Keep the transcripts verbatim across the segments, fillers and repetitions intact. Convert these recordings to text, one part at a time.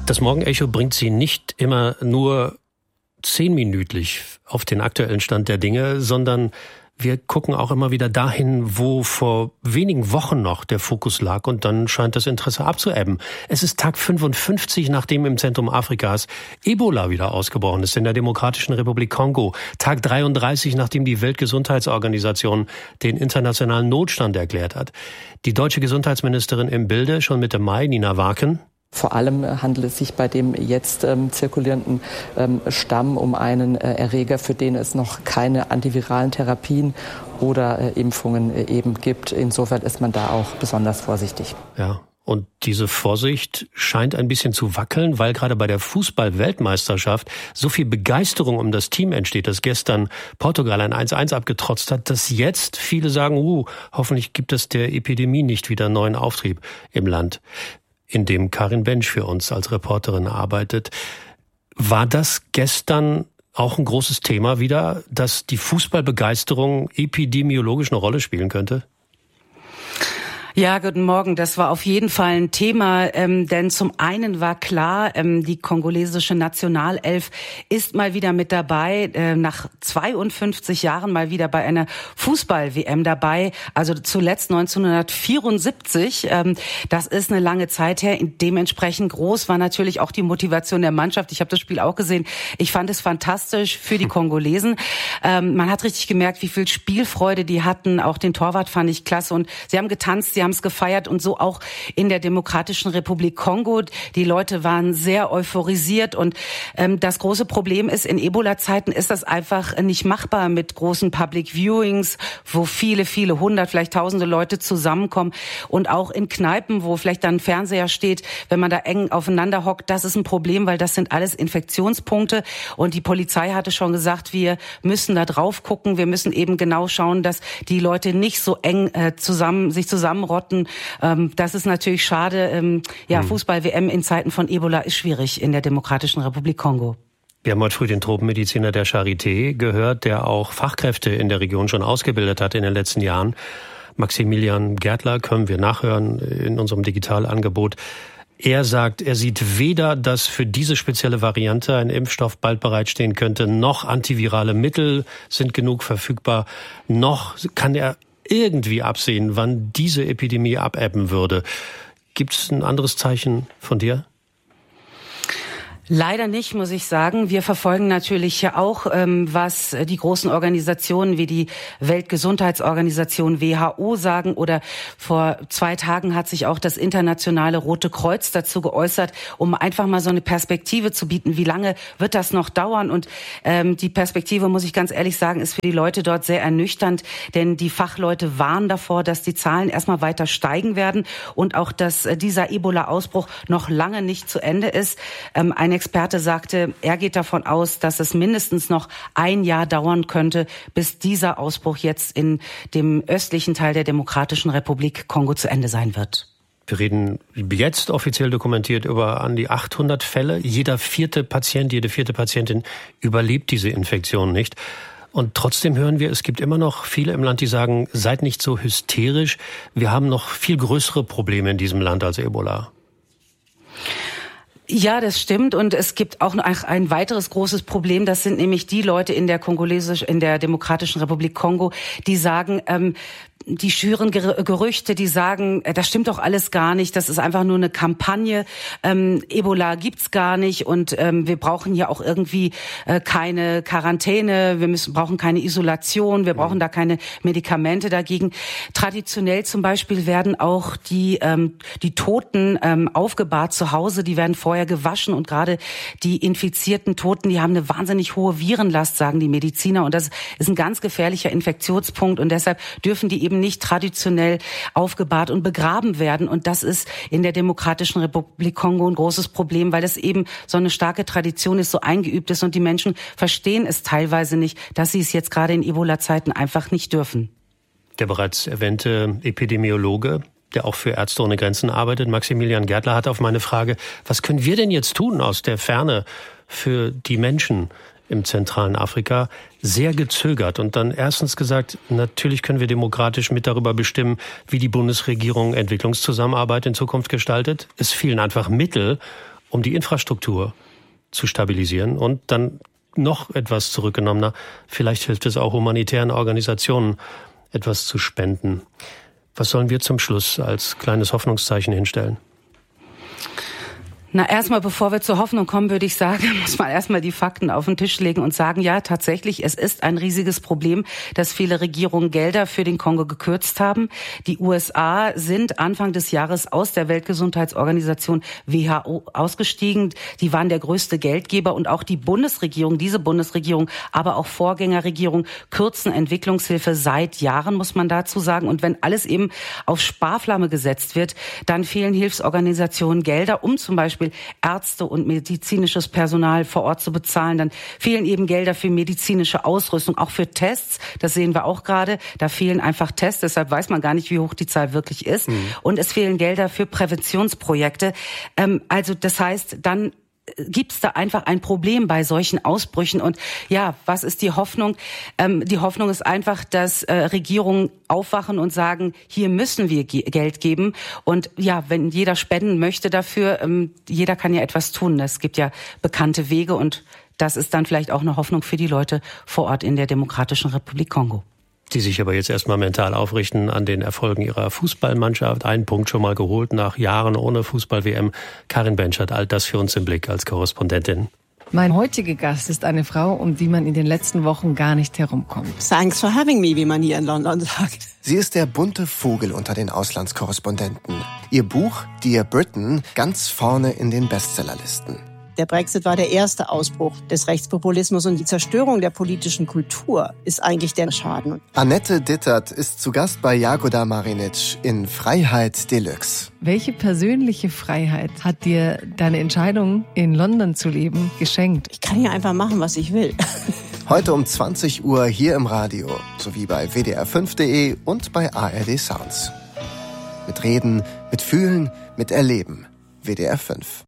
Das Morgenecho bringt Sie nicht immer nur zehnminütlich auf den aktuellen Stand der Dinge, sondern wir gucken auch immer wieder dahin, wo vor wenigen Wochen noch der Fokus lag, und dann scheint das Interesse abzuebben. Es ist Tag fünfundfünfzig, nachdem im Zentrum Afrikas Ebola wieder ausgebrochen ist, in der Demokratischen Republik Kongo. Tag dreiunddreißig, nachdem die Weltgesundheitsorganisation den internationalen Notstand erklärt hat. Die deutsche Gesundheitsministerin im Bilde, schon Mitte Mai, Nina Waken. Vor allem handelt es sich bei dem jetzt ähm, zirkulierenden ähm, Stamm um einen äh, Erreger, für den es noch keine antiviralen Therapien oder äh, Impfungen äh, eben gibt. Insofern ist man da auch besonders vorsichtig. Ja, und diese Vorsicht scheint ein bisschen zu wackeln, weil gerade bei der Fußball-Weltmeisterschaft so viel Begeisterung um das Team entsteht, dass gestern Portugal ein eins eins abgetrotzt hat, dass jetzt viele sagen, uh, hoffentlich gibt es der Epidemie nicht wieder neuen Auftrieb im Land, in dem Karin Bensch für uns als Reporterin arbeitet. War das gestern auch ein großes Thema wieder, dass die Fußballbegeisterung epidemiologisch eine Rolle spielen könnte? Ja, guten Morgen. Das war auf jeden Fall ein Thema, ähm, denn zum einen war klar, ähm, die kongolesische Nationalelf ist mal wieder mit dabei, äh, nach zweiundfünfzig Jahren mal wieder bei einer Fußball-W M dabei, also zuletzt neunzehnhundertvierundsiebzig. Ähm, das ist eine lange Zeit her. Dementsprechend groß war natürlich auch die Motivation der Mannschaft. Ich habe das Spiel auch gesehen. Ich fand es fantastisch für die Kongolesen. Ähm, man hat richtig gemerkt, wie viel Spielfreude die hatten. Auch den Torwart fand ich klasse, und sie haben getanzt, sie haben es gefeiert, und so auch in der Demokratischen Republik Kongo. Die Leute waren sehr euphorisiert, und ähm, das große Problem ist, in Ebola-Zeiten ist das einfach nicht machbar mit großen Public Viewings, wo viele, viele hundert, vielleicht tausende Leute zusammenkommen, und auch in Kneipen, wo vielleicht dann ein Fernseher steht, wenn man da eng aufeinander hockt, das ist ein Problem, weil das sind alles Infektionspunkte, und die Polizei hatte schon gesagt, wir müssen da drauf gucken, wir müssen eben genau schauen, dass die Leute nicht so eng äh, zusammen sich zusammenrotten. Ähm, das ist natürlich schade. Ähm, ja, hm. Fußball-W M in Zeiten von Ebola ist schwierig in der Demokratischen Republik Kongo. Wir haben heute früh den Tropenmediziner der Charité gehört, der auch Fachkräfte in der Region schon ausgebildet hat in den letzten Jahren. Maximilian Gärtler können wir nachhören in unserem Digitalangebot. Er sagt, er sieht weder, dass für diese spezielle Variante ein Impfstoff bald bereitstehen könnte, noch antivirale Mittel sind genug verfügbar, noch kann er irgendwie absehen, wann diese Epidemie abebben würde. Gibt es ein anderes Zeichen von dir? Leider nicht, muss ich sagen. Wir verfolgen natürlich ja auch, ähm, was die großen Organisationen wie die Weltgesundheitsorganisation W H O sagen, oder vor zwei Tagen hat sich auch das internationale Rote Kreuz dazu geäußert, um einfach mal so eine Perspektive zu bieten. Wie lange wird das noch dauern? Und ähm, die Perspektive, muss ich ganz ehrlich sagen, ist für die Leute dort sehr ernüchternd, denn die Fachleute warnen davor, dass die Zahlen erstmal weiter steigen werden und auch, dass äh, dieser Ebola-Ausbruch noch lange nicht zu Ende ist. Ähm, ein Experte sagte, er geht davon aus, dass es mindestens noch ein Jahr dauern könnte, bis dieser Ausbruch jetzt in dem östlichen Teil der Demokratischen Republik Kongo zu Ende sein wird. Wir reden jetzt offiziell dokumentiert über an die achthundert Fälle. Jeder vierte Patient, jede vierte Patientin überlebt diese Infektion nicht. Und trotzdem hören wir, es gibt immer noch viele im Land, die sagen, seid nicht so hysterisch. Wir haben noch viel größere Probleme in diesem Land als Ebola. Ja, das stimmt. Und es gibt auch noch ein weiteres großes Problem. Das sind nämlich die Leute in der kongolesisch, in der Demokratischen Republik Kongo, die sagen, ähm, die schüren Gerüchte, die sagen, das stimmt doch alles gar nicht, das ist einfach nur eine Kampagne, ähm, Ebola gibt's gar nicht, und ähm, wir brauchen hier auch irgendwie äh, keine Quarantäne, wir müssen brauchen keine Isolation, wir brauchen da keine Medikamente dagegen. Traditionell zum Beispiel werden auch die ähm, die Toten ähm, aufgebahrt zu Hause, die werden vorher gewaschen, und gerade die infizierten Toten, die haben eine wahnsinnig hohe Virenlast, sagen die Mediziner, und das ist ein ganz gefährlicher Infektionspunkt, und deshalb dürfen die eben nicht traditionell aufgebahrt und begraben werden. Und das ist in der Demokratischen Republik Kongo ein großes Problem, weil es eben so eine starke Tradition ist, so eingeübt ist, und die Menschen verstehen es teilweise nicht, dass sie es jetzt gerade in Ebola-Zeiten einfach nicht dürfen. Der bereits erwähnte Epidemiologe, der auch für Ärzte ohne Grenzen arbeitet, Maximilian Gärtler, hat auf meine Frage, was können wir denn jetzt tun aus der Ferne für die Menschen im zentralen Afrika, sehr gezögert und dann erstens gesagt, natürlich können wir demokratisch mit darüber bestimmen, wie die Bundesregierung Entwicklungszusammenarbeit in Zukunft gestaltet. Es fehlen einfach Mittel. um die Infrastruktur zu stabilisieren und dann noch etwas zurückgenommener. Vielleicht hilft es auch humanitären Organisationen, etwas zu spenden. Was sollen wir zum Schluss als kleines Hoffnungszeichen hinstellen? Na, erstmal, bevor wir zur Hoffnung kommen, würde ich sagen, muss man erstmal die Fakten auf den Tisch legen und sagen, ja, tatsächlich, es ist ein riesiges Problem, dass viele Regierungen Gelder für den Kongo gekürzt haben. Die U S A sind Anfang des Jahres aus der Weltgesundheitsorganisation W H O ausgestiegen. Die waren der größte Geldgeber und auch die Bundesregierung, diese Bundesregierung, aber auch Vorgängerregierung kürzen Entwicklungshilfe seit Jahren, muss man dazu sagen. Und wenn alles eben auf Sparflamme gesetzt wird, dann fehlen Hilfsorganisationen Gelder, um zum Beispiel Ärzte und medizinisches Personal vor Ort zu bezahlen. Dann fehlen eben Gelder für medizinische Ausrüstung, auch für Tests. Das sehen wir auch gerade. Da fehlen einfach Tests. Deshalb weiß man gar nicht, wie hoch die Zahl wirklich ist. Mhm. Und es fehlen Gelder für Präventionsprojekte. Ähm, also das heißt, dann gibt's da einfach ein Problem bei solchen Ausbrüchen. Und ja, was ist die Hoffnung? Ähm, die Hoffnung ist einfach, dass äh, Regierungen aufwachen und sagen, hier müssen wir ge- Geld geben. Und ja, wenn jeder spenden möchte dafür, ähm, jeder kann ja etwas tun. Es gibt ja bekannte Wege und das ist dann vielleicht auch eine Hoffnung für die Leute vor Ort in der Demokratischen Republik Kongo. Die sich aber jetzt erstmal mental aufrichten an den Erfolgen ihrer Fußballmannschaft. Einen Punkt schon mal geholt nach Jahren ohne Fußball-W M. Karin Bench hat all das für uns im Blick als Korrespondentin. Mein heutiger Gast ist eine Frau, um die man in den letzten Wochen gar nicht herumkommt. Thanks for having me, wie man hier in London sagt. Sie ist der bunte Vogel unter den Auslandskorrespondenten. Ihr Buch Dear Britain ganz vorne in den Bestsellerlisten. Der Brexit war der erste Ausbruch des Rechtspopulismus und die Zerstörung der politischen Kultur ist eigentlich der Schaden. Annette Dittert ist zu Gast bei Jagoda Marinic in Freiheit Deluxe. Welche persönliche Freiheit hat dir deine Entscheidung, in London zu leben, geschenkt? Ich kann hier einfach machen, was ich will. Heute um zwanzig Uhr hier im Radio, sowie bei W D R fünf Punkt de und bei A R D Sounds. Mit Reden, mit Fühlen, mit Erleben. W D R fünf.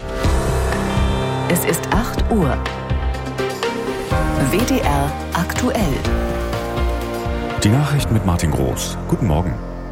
Es ist acht Uhr. W D R aktuell. Die Nachrichten mit Martin Groß. Guten Morgen.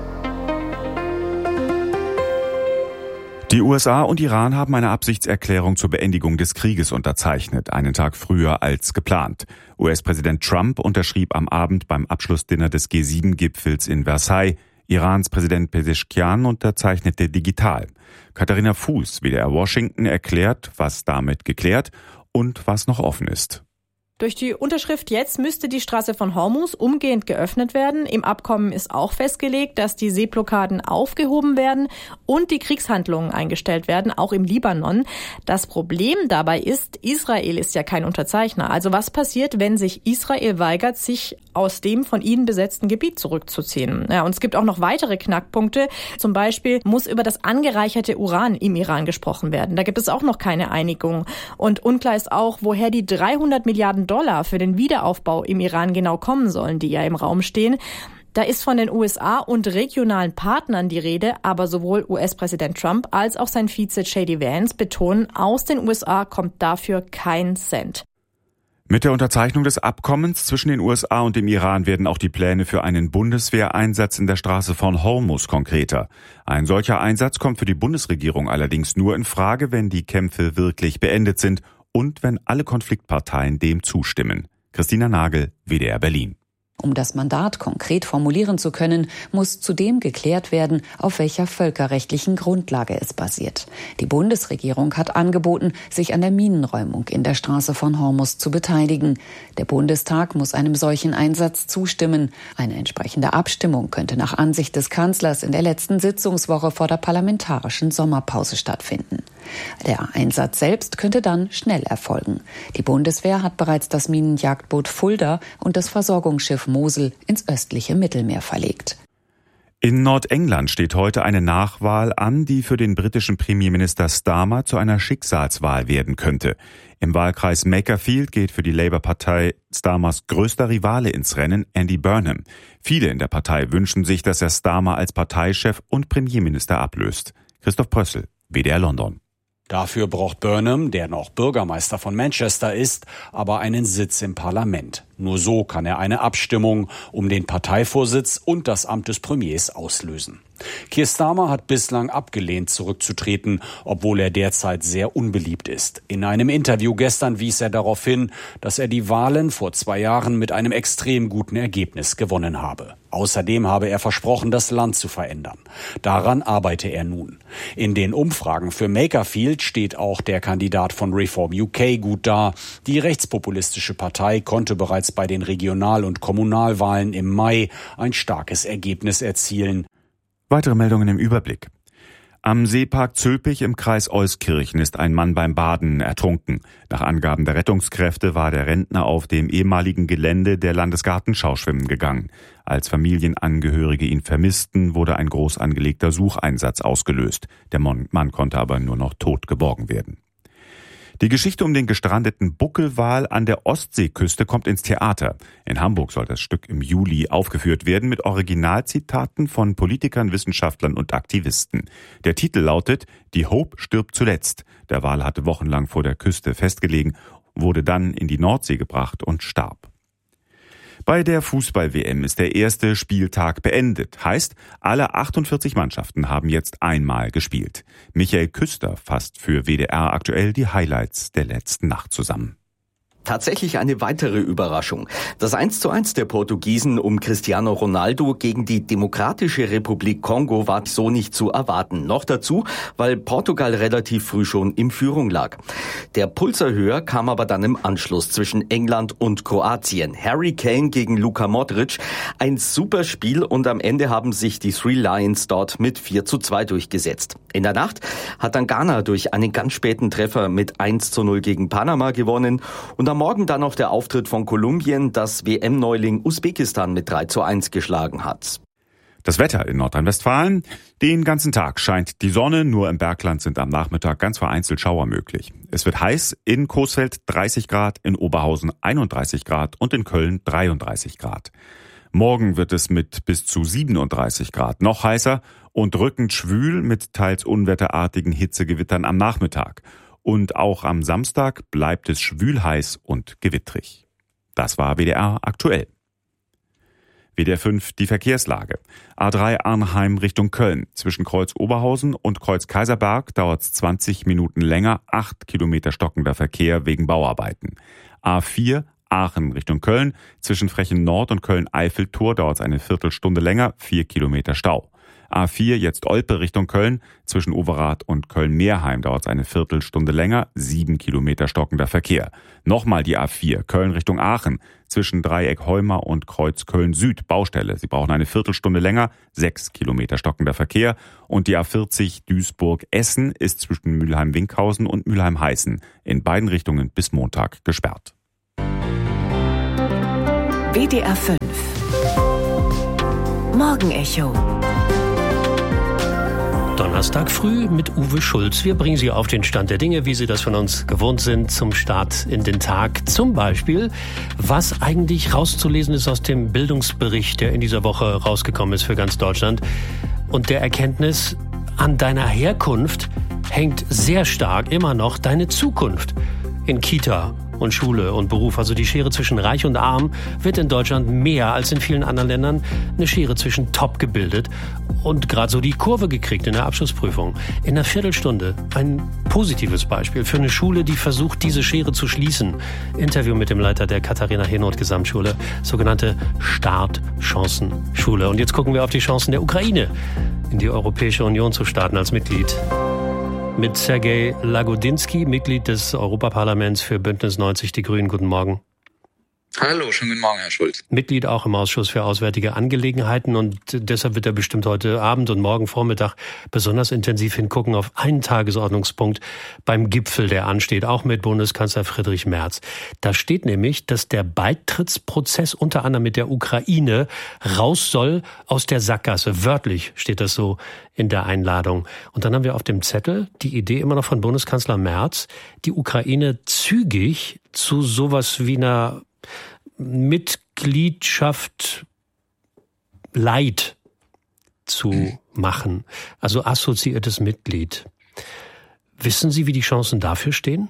Die U S A und Iran haben eine Absichtserklärung zur Beendigung des Krieges unterzeichnet, einen Tag früher als geplant. U S-Präsident Trump unterschrieb am Abend beim Abschlussdinner des G sieben Gipfels in Versailles. Irans Präsident Pezeshkian unterzeichnete digital. Katharina Fuß, W D R Washington, erklärt, was damit geklärt und was noch offen ist. Durch die Unterschrift jetzt müsste die Straße von Hormuz umgehend geöffnet werden. Im Abkommen ist auch festgelegt, dass die Seeblockaden aufgehoben werden und die Kriegshandlungen eingestellt werden, auch im Libanon. Das Problem dabei ist, Israel ist ja kein Unterzeichner. Also was passiert, wenn sich Israel weigert, sich aus dem von ihnen besetzten Gebiet zurückzuziehen? Ja, und es gibt auch noch weitere Knackpunkte. Zum Beispiel muss über das angereicherte Uran im Iran gesprochen werden. Da gibt es auch noch keine Einigung. Und unklar ist auch, woher die dreihundert Milliarden Dollar für den Wiederaufbau im Iran genau kommen sollen, die ja im Raum stehen. Da ist von den U S A und regionalen Partnern die Rede, aber sowohl U S-Präsident Trump als auch sein Vize J D Vance betonen, aus den U S A kommt dafür kein Cent. Mit der Unterzeichnung des Abkommens zwischen den U S A und dem Iran werden auch die Pläne für einen Bundeswehreinsatz in der Straße von Hormuz konkreter. Ein solcher Einsatz kommt für die Bundesregierung allerdings nur in Frage, wenn die Kämpfe wirklich beendet sind und wenn alle Konfliktparteien dem zustimmen. Christina Nagel, W D R Berlin. Um das Mandat konkret formulieren zu können, muss zudem geklärt werden, auf welcher völkerrechtlichen Grundlage es basiert. Die Bundesregierung hat angeboten, sich an der Minenräumung in der Straße von Hormuz zu beteiligen. Der Bundestag muss einem solchen Einsatz zustimmen. Eine entsprechende Abstimmung könnte nach Ansicht des Kanzlers in der letzten Sitzungswoche vor der parlamentarischen Sommerpause stattfinden. Der Einsatz selbst könnte dann schnell erfolgen. Die Bundeswehr hat bereits das Minenjagdboot Fulda und das Versorgungsschiff Mosel ins östliche Mittelmeer verlegt. In Nordengland steht heute eine Nachwahl an, die für den britischen Premierminister Starmer zu einer Schicksalswahl werden könnte. Im Wahlkreis Makerfield geht für die Labour-Partei Starmers größter Rivale ins Rennen, Andy Burnham. Viele in der Partei wünschen sich, dass er Starmer als Parteichef und Premierminister ablöst. Christoph Prössel, W D R London. Dafür braucht Burnham, der noch Bürgermeister von Manchester ist, aber einen Sitz im Parlament. Nur so kann er eine Abstimmung um den Parteivorsitz und das Amt des Premiers auslösen. Keir Starmer hat bislang abgelehnt, zurückzutreten, obwohl er derzeit sehr unbeliebt ist. In einem Interview gestern wies er darauf hin, dass er die Wahlen vor zwei Jahren mit einem extrem guten Ergebnis gewonnen habe. Außerdem habe er versprochen, das Land zu verändern. Daran arbeite er nun. In den Umfragen für Makerfield steht auch der Kandidat von Reform U K gut da. Die rechtspopulistische Partei konnte bereits bei den Regional- und Kommunalwahlen im Mai ein starkes Ergebnis erzielen. Weitere Meldungen im Überblick. Am Seepark Zülpich im Kreis Euskirchen ist ein Mann beim Baden ertrunken. Nach Angaben der Rettungskräfte war der Rentner auf dem ehemaligen Gelände der Landesgartenschau schwimmen gegangen. Als Familienangehörige ihn vermissten, wurde ein groß angelegter Sucheinsatz ausgelöst. Der Mann konnte aber nur noch tot geborgen werden. Die Geschichte um den gestrandeten Buckelwal an der Ostseeküste kommt ins Theater. In Hamburg soll das Stück im Juli aufgeführt werden mit Originalzitaten von Politikern, Wissenschaftlern und Aktivisten. Der Titel lautet »Die Hope stirbt zuletzt«. Der Wal hatte wochenlang vor der Küste festgelegen, wurde dann in die Nordsee gebracht und starb. Bei der Fußball-W M ist der erste Spieltag beendet. Heißt, alle achtundvierzig Mannschaften haben jetzt einmal gespielt. Michael Küster fasst für W D R aktuell die Highlights der letzten Nacht zusammen. Tatsächlich eine weitere Überraschung. Das eins zu eins der Portugiesen um Cristiano Ronaldo gegen die Demokratische Republik Kongo war so nicht zu erwarten. Noch dazu, weil Portugal relativ früh schon in Führung lag. Der Pulserhöher kam aber dann im Anschluss zwischen England und Kroatien. Harry Kane gegen Luka Modric. Ein super Spiel und am Ende haben sich die Three Lions dort mit vier zu zwei durchgesetzt. In der Nacht hat dann Ghana durch einen ganz späten Treffer mit eins zu null gegen Panama gewonnen und am Morgen dann noch der Auftritt von Kolumbien, das W M-Neuling Usbekistan mit drei zu eins geschlagen hat. Das Wetter in Nordrhein-Westfalen. Den ganzen Tag scheint die Sonne, nur im Bergland sind am Nachmittag ganz vereinzelt Schauer möglich. Es wird heiß, in Coesfeld dreißig Grad, in Oberhausen einunddreißig Grad und in Köln dreiunddreißig Grad. Morgen wird es mit bis zu siebenunddreißig Grad noch heißer und drückend schwül mit teils unwetterartigen Hitzegewittern am Nachmittag. Und auch am Samstag bleibt es schwülheiß und gewittrig. Das war W D R aktuell. W D R fünf, die Verkehrslage. A drei Arnheim Richtung Köln. Zwischen Kreuz Oberhausen und Kreuz Kaiserberg dauert es zwanzig Minuten länger. Acht Kilometer stockender Verkehr wegen Bauarbeiten. A vier Aachen Richtung Köln. Zwischen Frechen Nord und Köln-Eiffeltor dauert es eine Viertelstunde länger. Vier Kilometer Stau. A vier jetzt Olpe Richtung Köln. Zwischen Overath und Köln-Meerheim dauert es eine Viertelstunde länger. Sieben Kilometer stockender Verkehr. Nochmal die A vier Köln Richtung Aachen. Zwischen Dreieck Heuma und Kreuz Köln-Süd Baustelle. Sie brauchen eine Viertelstunde länger. Sechs Kilometer stockender Verkehr. Und die A vierzig Duisburg-Essen ist zwischen Mülheim-Winkhausen und Mülheim-Heißen in beiden Richtungen bis Montag gesperrt. W D R fünf Morgenecho. Donnerstag früh mit Uwe Schulz. Wir bringen Sie auf den Stand der Dinge, wie Sie das von uns gewohnt sind, zum Start in den Tag. Zum Beispiel, was eigentlich rauszulesen ist aus dem Bildungsbericht, der in dieser Woche rausgekommen ist für ganz Deutschland. Und der Erkenntnis, an deiner Herkunft hängt sehr stark immer noch deine Zukunft. In Kita und Schule und Beruf, also die Schere zwischen Reich und Arm, wird in Deutschland mehr als in vielen anderen Ländern eine Schere zwischen Top gebildet und gerade so die Kurve gekriegt in der Abschlussprüfung. In einer Viertelstunde ein positives Beispiel für eine Schule, die versucht, diese Schere zu schließen. Interview mit dem Leiter der Katharina-Henoth-Gesamtschule, sogenannte Startchancenschule. Und jetzt gucken wir auf die Chancen der Ukraine, in die Europäische Union zu starten als Mitglied. Mit Sergej Lagodinsky, Mitglied des Europaparlaments für Bündnis neunzig Die Grünen. Guten Morgen. Hallo, schönen guten Morgen, Herr Schulz. Mitglied auch im Ausschuss für Auswärtige Angelegenheiten und deshalb wird er bestimmt heute Abend und morgen Vormittag besonders intensiv hingucken auf einen Tagesordnungspunkt beim Gipfel, der ansteht, auch mit Bundeskanzler Friedrich Merz. Da steht nämlich, dass der Beitrittsprozess unter anderem mit der Ukraine raus soll aus der Sackgasse. Wörtlich steht das so in der Einladung. Und dann haben wir auf dem Zettel die Idee immer noch von Bundeskanzler Merz, die Ukraine zügig zu sowas wie einer Mitgliedschaft light zu machen, also assoziiertes Mitglied. Wissen Sie, wie die Chancen dafür stehen?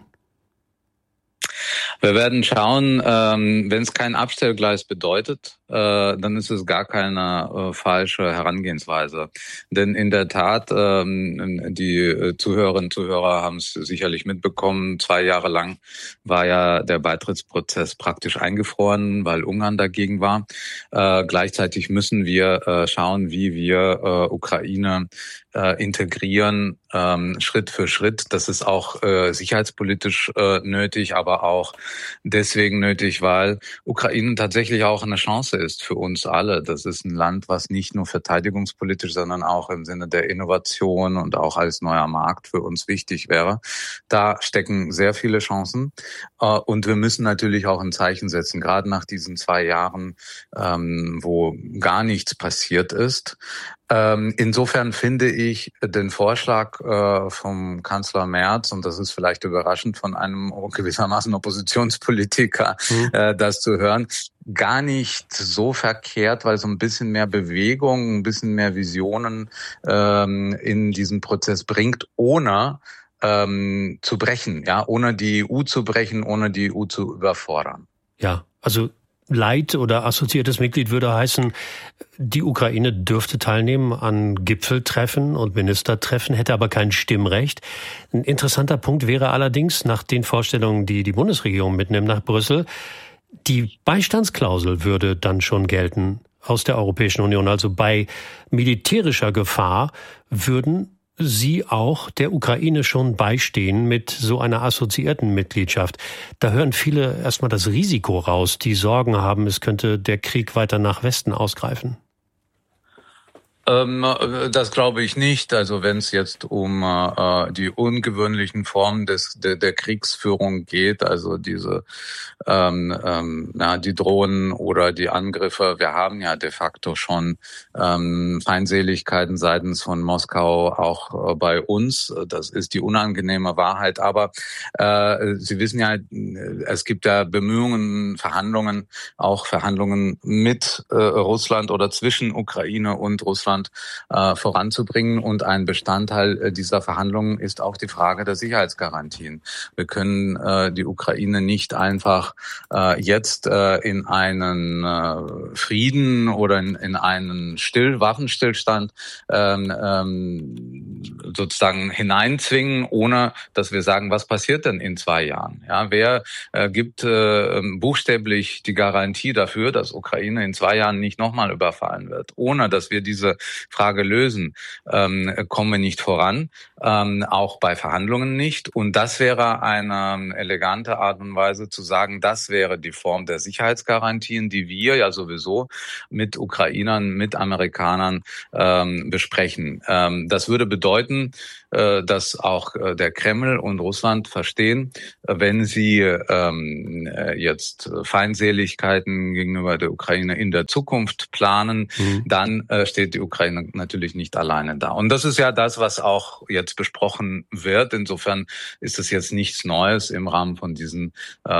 Wir werden schauen, ähm, wenn es kein Abstellgleis bedeutet, äh, dann ist es gar keine äh, falsche Herangehensweise. Denn in der Tat, ähm, die Zuhörerinnen und Zuhörer haben es sicherlich mitbekommen, zwei Jahre lang war ja der Beitrittsprozess praktisch eingefroren, weil Ungarn dagegen war. Äh, gleichzeitig müssen wir äh, schauen, wie wir äh, Ukraine äh, integrieren, ähm, Schritt für Schritt. Das ist auch äh, sicherheitspolitisch äh, nötig, aber auch deswegen nötig, weil Ukraine tatsächlich auch eine Chance ist für uns alle. Das ist ein Land, was nicht nur verteidigungspolitisch, sondern auch im Sinne der Innovation und auch als neuer Markt für uns wichtig wäre. Da stecken sehr viele Chancen. Und wir müssen natürlich auch ein Zeichen setzen, gerade nach diesen zwei Jahren, wo gar nichts passiert ist. Insofern finde ich den Vorschlag äh, vom Kanzler Merz, und das ist vielleicht überraschend von einem gewissermaßen Oppositionspolitiker, mhm. äh, das zu hören, gar nicht so verkehrt, weil so ein bisschen mehr Bewegung, ein bisschen mehr Visionen ähm, in diesen Prozess bringt, ohne ähm, zu brechen, ja, ohne die E U zu brechen, ohne die E U zu überfordern. Ja, also Leit- oder assoziiertes Mitglied würde heißen, die Ukraine dürfte teilnehmen an Gipfeltreffen und Ministertreffen, hätte aber kein Stimmrecht. Ein interessanter Punkt wäre allerdings, nach den Vorstellungen, die die Bundesregierung mitnimmt nach Brüssel, die Beistandsklausel würde dann schon gelten aus der Europäischen Union. Also bei militärischer Gefahr würden Sie auch der Ukraine schon beistehen mit so einer assoziierten Mitgliedschaft. Da hören viele erstmal das Risiko raus, die Sorgen haben, es könnte der Krieg weiter nach Westen ausgreifen. Ähm, das glaube ich nicht. Also wenn es jetzt um äh, die ungewöhnlichen Formen des der, der Kriegsführung geht, also diese ähm, ähm, ja, die Drohnen oder die Angriffe, wir haben ja de facto schon ähm, Feindseligkeiten seitens von Moskau auch äh, bei uns. Das ist die unangenehme Wahrheit. Aber äh, Sie wissen ja, es gibt ja Bemühungen, Verhandlungen, auch Verhandlungen mit äh, Russland oder zwischen Ukraine und Russland Äh, voranzubringen. Und ein Bestandteil äh, dieser Verhandlungen ist auch die Frage der Sicherheitsgarantien. Wir können äh, die Ukraine nicht einfach äh, jetzt äh, in einen äh, Frieden oder in, in einen Still Waffenstillstand ähm, ähm, sozusagen hineinzwingen, ohne dass wir sagen, was passiert denn in zwei Jahren? Ja, wer äh, gibt äh, buchstäblich die Garantie dafür, dass Ukraine in zwei Jahren nicht nochmal überfallen wird, ohne dass wir diese Frage lösen, ähm, kommen wir nicht voran, ähm, auch bei Verhandlungen nicht. Und das wäre eine elegante Art und Weise zu sagen, das wäre die Form der Sicherheitsgarantien, die wir ja sowieso mit Ukrainern, mit Amerikanern ähm, besprechen. Ähm, das würde bedeuten, äh, dass auch äh, der Kreml und Russland verstehen, äh, wenn sie ähm, äh, jetzt Feindseligkeiten gegenüber der Ukraine in der Zukunft planen, mhm. dann äh, steht die Ukraine natürlich nicht alleine da. Und das ist ja das, was auch jetzt besprochen wird. Insofern ist es jetzt nichts Neues im Rahmen von diesen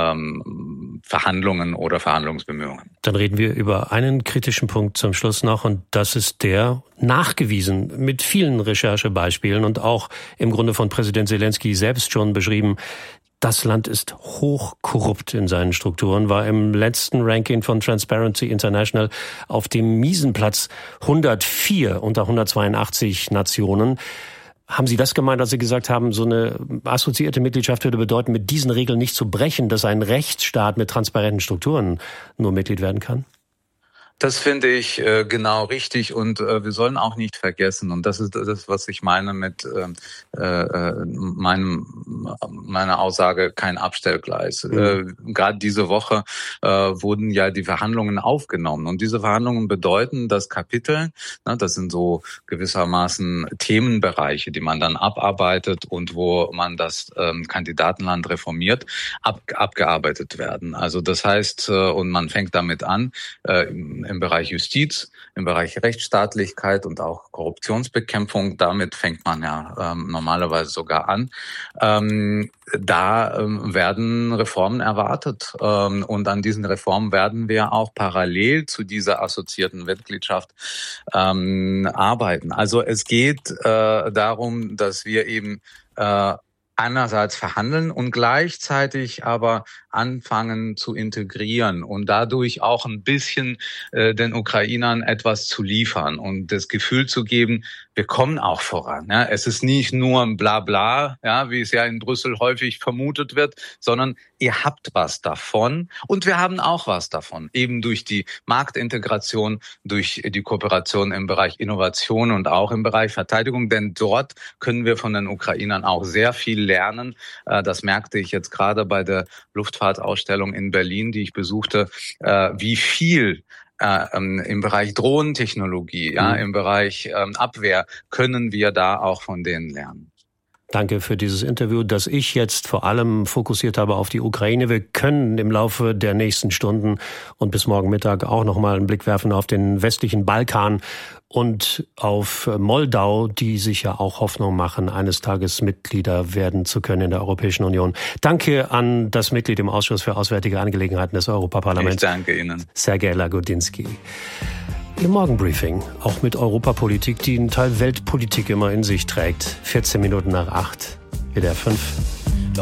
ähm, Verhandlungen oder Verhandlungsbemühungen. Dann reden wir über einen kritischen Punkt zum Schluss noch, und das ist der, nachgewiesen mit vielen Recherchebeispielen und auch im Grunde von Präsident Zelensky selbst schon beschrieben, das Land ist hochkorrupt in seinen Strukturen, war im letzten Ranking von Transparency International auf dem miesen Platz hundertvier unter hundertzweiundachtzig Nationen. Haben Sie das gemeint, als Sie gesagt haben, so eine assoziierte Mitgliedschaft würde bedeuten, mit diesen Regeln nicht zu brechen, dass ein Rechtsstaat mit transparenten Strukturen nur Mitglied werden kann? Das finde ich äh, genau richtig, und äh, wir sollen auch nicht vergessen, und das ist das, was ich meine mit äh, äh, meinem, meiner Aussage, kein Abstellgleis. Mhm. Äh, Gerade diese Woche äh, wurden ja die Verhandlungen aufgenommen, und diese Verhandlungen bedeuten, dass Kapitel, ne, das sind so gewissermaßen Themenbereiche, die man dann abarbeitet und wo man das ähm, Kandidatenland reformiert, ab, abgearbeitet werden. Also das heißt, äh, und man fängt damit an, äh, im Bereich Justiz, im Bereich Rechtsstaatlichkeit und auch Korruptionsbekämpfung. Damit fängt man ja ähm, normalerweise sogar an. Ähm, da ähm, werden Reformen erwartet. Ähm, und an diesen Reformen werden wir auch parallel zu dieser assoziierten Mitgliedschaft ähm, arbeiten. Also es geht äh, darum, dass wir eben äh, einerseits verhandeln und gleichzeitig aber anfangen zu integrieren und dadurch auch ein bisschen äh, den Ukrainern etwas zu liefern und das Gefühl zu geben, wir kommen auch voran. Ja? Es ist nicht nur ein Blabla, ja, wie es ja in Brüssel häufig vermutet wird, sondern ihr habt was davon und wir haben auch was davon, eben durch die Marktintegration, durch die Kooperation im Bereich Innovation und auch im Bereich Verteidigung, denn dort können wir von den Ukrainern auch sehr viel lernen. Das merkte ich jetzt gerade bei der Luftfahrtausstellung in Berlin, die ich besuchte, wie viel im Bereich Drohnentechnologie, ja, im Bereich Abwehr können wir da auch von denen lernen. Danke für dieses Interview, das ich jetzt vor allem fokussiert habe auf die Ukraine. Wir können im Laufe der nächsten Stunden und bis morgen Mittag auch noch mal einen Blick werfen auf den westlichen Balkan und auf Moldau, die sich ja auch Hoffnung machen, eines Tages Mitglieder werden zu können in der Europäischen Union. Danke an das Mitglied im Ausschuss für Auswärtige Angelegenheiten des Europaparlaments. Ich danke Ihnen. Sergej Lagodinsky. Ihr Morgenbriefing, auch mit Europapolitik, die einen Teil Weltpolitik immer in sich trägt. vierzehn Minuten nach acht, W D R fünf.